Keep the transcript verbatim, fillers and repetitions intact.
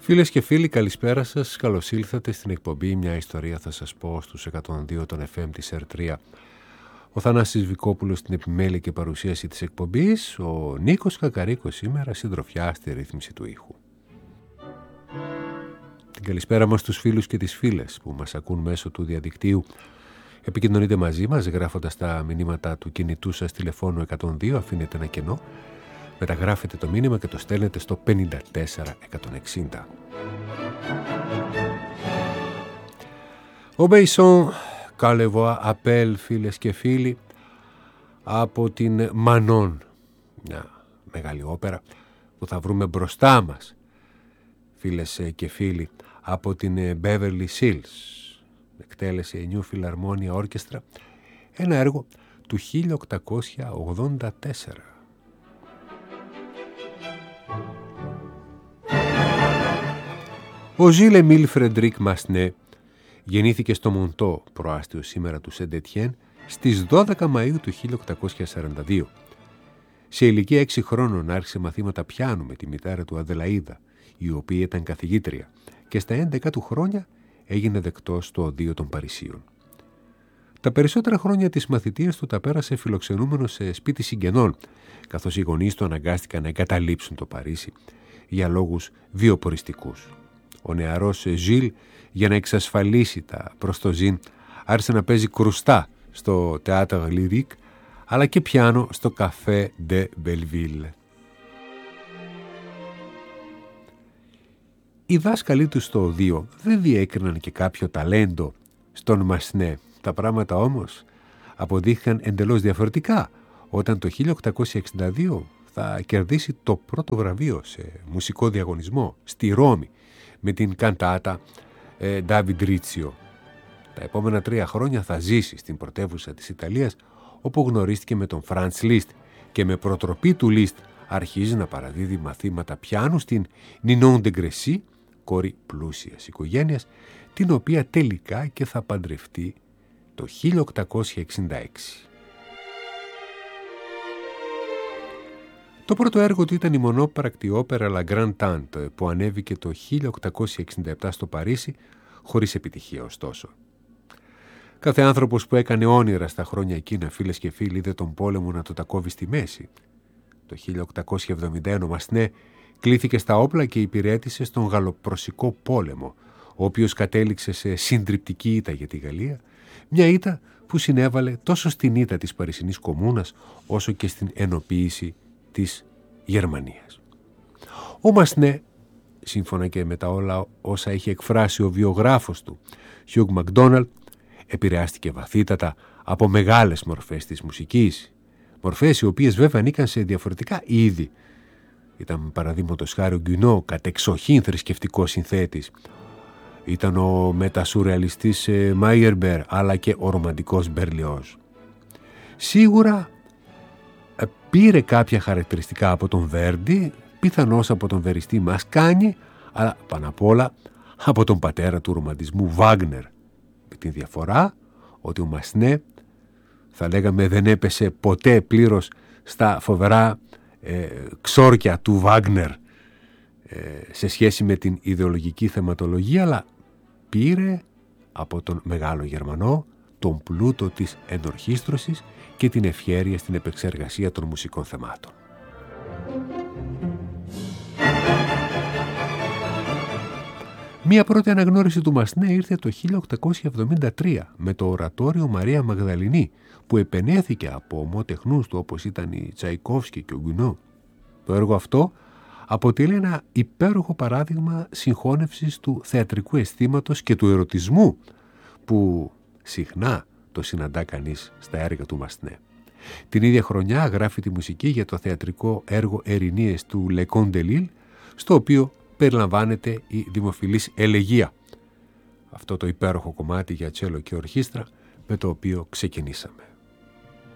Φίλες και φίλοι, καλησπέρα σας. Καλώς ήλθατε στην εκπομπή «Μια ιστορία θα σας πω» στους εκατόν δύο των εφ εμ της ερ τρία. Ο Θανάσης Βικόπουλος στην επιμέλεια και παρουσίαση της εκπομπής, ο Νίκος Κακαρίκος σήμερα συντροφιά στη ρύθμιση του ήχου. Την καλησπέρα μας στους φίλους και τις φίλες που μας ακούν μέσω του διαδικτύου. Επικοινωνείτε μαζί μας γράφοντας τα μηνύματα του κινητού σας τηλεφώνου εκατόν δύο, αφήνετε ένα κενό, μεταγράφετε το μήνυμα και το στέλνετε στο πενήντα τέσσερα εκατόν εξήντα. Ο Μπέισον Καλεβοά Απέλ, φίλες και φίλοι, από την Μανών, μια μεγάλη όπερα που θα βρούμε μπροστά μας, φίλες και φίλοι, από την Beverly Hills, εκτέλεσε New Philharmonia Orchestra, ένα έργο του χίλια οκτακόσια ογδόντα τέσσερα. Ο Ζιλ Εμίλ Φρεντρίκ Μασνέ γεννήθηκε στο Μοντό, προάστιο σήμερα του Σεντετιέν, στις δώδεκα Μαΐου του χίλια οκτακόσια σαράντα δύο. Σε ηλικία έξι χρόνων άρχισε μαθήματα πιάνου με τη μητέρα του Αδελαΐδα, η οποία ήταν καθηγήτρια, και στα έντεκα του χρόνια έγινε δεκτός στο Οδείο των Παρισίων. Τα περισσότερα χρόνια της μαθητείας του τα πέρασε φιλοξενούμενο σε σπίτι συγγενών, καθώς οι γονείς του αναγκάστηκαν να εγκαταλείψουν το Παρίσι για λόγους βιοποριστικούς. Ο νεαρός Ζιλ, για να εξασφαλίσει τα προστοζήν, άρχισε να παίζει κρουστά στο Théâtre Lyrique, αλλά και πιάνο στο Café de Belleville. Οι δάσκαλοι του στο Οδείο δεν διέκριναν και κάποιο ταλέντο στον Μασνέ. Τα πράγματα όμως αποδείχθηκαν εντελώς διαφορετικά όταν το χίλια οκτακόσια εξήντα δύο θα κερδίσει το πρώτο βραβείο σε μουσικό διαγωνισμό στη Ρώμη με την καντάτα ε, David Rizzio. Τα επόμενα τρία χρόνια θα ζήσει στην πρωτεύουσα της Ιταλίας, όπου γνωρίστηκε με τον Franz Liszt και με προτροπή του Liszt αρχίζει να παραδίδει μαθήματα πιάνου στην Ninon de Grécy, κόρη πλούσιας οικογένειας, την οποία τελικά και θα παντρευτεί το χίλια οκτακόσια εξήντα έξι. Το πρώτο έργο του ήταν η μονόπρακτη όπερα La Grande Tante, που ανέβηκε το χίλια οκτακόσια εξήντα επτά στο Παρίσι, χωρίς επιτυχία ωστόσο. Κάθε άνθρωπος που έκανε όνειρα στα χρόνια εκείνα, φίλες και φίλοι, είδε τον πόλεμο να το τα κόβει στη μέση. Το χίλια οκτακόσια εβδομήντα ένα ο Μασνέ κλήθηκε στα όπλα και υπηρέτησε στον Γαλλοπρωσικό πόλεμο, ο οποίος κατέληξε σε συντριπτική ήττα για τη Γαλλία, μια ήττα που συνέβαλε τόσο στην ήττα της Παρισινής Κομμούνας, όσο και στην ενοποίηση της Γερμανίας. Ο Μασνέ, σύμφωνα και με τα όλα όσα είχε εκφράσει ο βιογράφος του, Hugh Μακδόναλντ, επηρεάστηκε βαθύτατα από μεγάλες μορφές της μουσικής, μορφές οι οποίες βέβαια ανήκαν σε διαφορετικά είδη. Ήταν παραδείγματος χάρη ο Γκουνό, κατεξοχήν θρησκευτικός συνθέτης. Ήταν ο μετασουρεαλιστής Μάιερμπερ, αλλά και ο ρομαντικός Μπερλιόζ. Σίγουρα πήρε κάποια χαρακτηριστικά από τον Βέρντι, πιθανώς από τον βεριστή Μασκάνι, αλλά πάνω απ' όλα από τον πατέρα του ρομαντισμού Βάγνερ. Με την διαφορά ότι ο Μασνέ, θα λέγαμε, δεν έπεσε ποτέ πλήρως στα φοβερά ε, ξόρκια του Βάγνερ ε, σε σχέση με την ιδεολογική θεματολογία, αλλά πήρε από τον μεγάλο Γερμανό τον πλούτο της ενορχήστρωσης και την ευχέρεια στην επεξεργασία των μουσικών θεμάτων. Μία πρώτη αναγνώριση του Μασνέ ήρθε το χίλια οκτακόσια εβδομήντα τρία με το ορατόριο Μαρία Μαγδαληνή, που επενέθηκε από ομοτεχνούς του όπως ήταν η Τσαϊκόφσκι και ο Γκουνό. Το έργο αυτό αποτελεί ένα υπέροχο παράδειγμα συγχώνευσης του θεατρικού αισθήματος και του ερωτισμού που συχνά το συναντά κανείς στα έργα του Μασνέ. Την ίδια χρονιά γράφει τη μουσική για το θεατρικό έργο Ερηνίες του Le Conte de Lille, στο οποίο περιλαμβάνεται η δημοφιλής Ελεγία. Αυτό το υπέροχο κομμάτι για τσέλο και ορχήστρα με το οποίο ξεκινήσαμε.